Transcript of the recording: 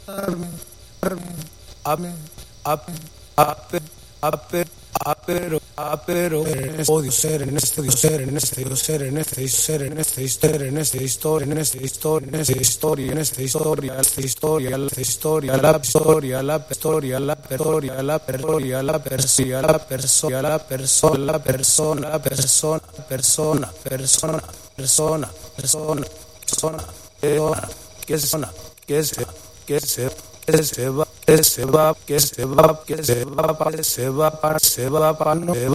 Pero odio ser en este Dios ser en este Dios ser en este ser en este historia en este historia en este historia en esta historia en esta historia esta historia la historia la historia la historia la historia la historia la persona la persona la persona la persona la persona persona persona persona persona persona que zona que se que se que se va que se va que se va que se va que se va para no